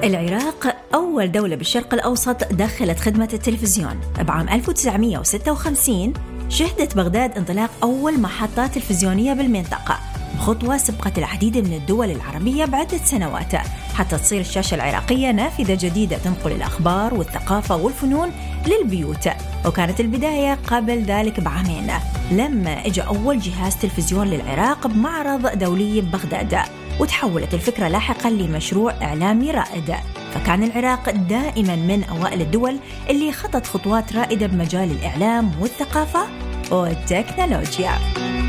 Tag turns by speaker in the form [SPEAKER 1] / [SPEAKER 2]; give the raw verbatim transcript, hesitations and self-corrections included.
[SPEAKER 1] العراق أول دولة بالشرق الأوسط دخلت خدمة التلفزيون. بعام ألف وتسعمائة وستة وخمسين شهدت بغداد انطلاق أول محطة تلفزيونية بالمنطقة، خطوة سبقت العديد من الدول العربية بعدة سنوات حتى تصير الشاشة العراقية نافذة جديدة تنقل الأخبار والثقافة والفنون للبيوت. وكانت البداية قبل ذلك بعامين لما اجى أول جهاز تلفزيون للعراق بمعرض دولي ببغداد، وتحولت الفكرة لاحقا لمشروع إعلامي رائد. فكان العراق دائما من أوائل الدول اللي خطت خطوات رائدة بمجال الإعلام والثقافة والتكنولوجيا.